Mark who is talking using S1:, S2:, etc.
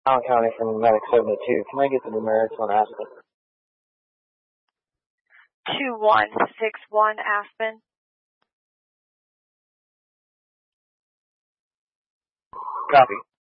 S1: Allen County from Medic 72. Can I get the numerics on Aspen?
S2: 2161 Aspen.
S1: Copy.